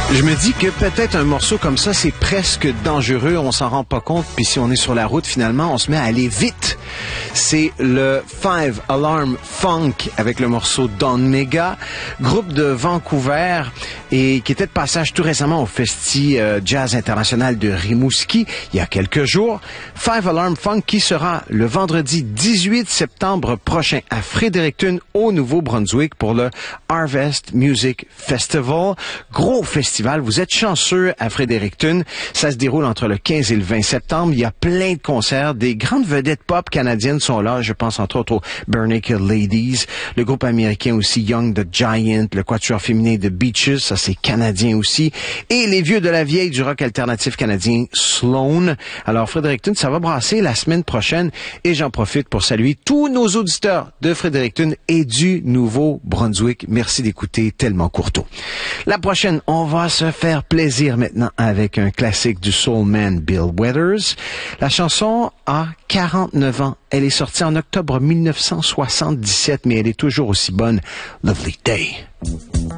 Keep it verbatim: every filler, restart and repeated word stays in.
Je me dis que peut-être un morceau comme ça, c'est presque dangereux, on s'en rend pas compte, puis si on est sur la route, finalement, on se met à aller vite. C'est le Five Alarm Funk avec le morceau Don Mega, groupe de Vancouver et qui était de passage tout récemment au Festi euh, Jazz International de Rimouski il y a quelques jours. Five Alarm Funk qui sera le vendredi dix-huit septembre prochain à Fredericton au Nouveau-Brunswick pour le Harvest Music Festival. Gros festival, vous êtes chanceux à Fredericton. Ça se déroule entre le quinze et le vingt septembre. Il y a plein de concerts. Des grandes vedettes pop canadiennes sont là. Je pense entre autres aux Barenaked Ladies, le groupe américain aussi Young the Giant, le quatuor féminin de Beaches, ça c'est canadien aussi, et les vieux de la vieille du rock alternatif canadien Sloan. Alors Fredericton, ça va brasser la semaine prochaine et j'en profite pour saluer tous nos auditeurs de Fredericton et du Nouveau-Brunswick. Merci d'écouter Tellement Courteau. La prochaine, on va se faire plaisir maintenant avec un classique du soulman Bill Withers. La chanson a quarante-neuf ans. Elle est sortie en octobre mille neuf cent soixante-dix-sept, mais elle est toujours aussi bonne. Lovely Day.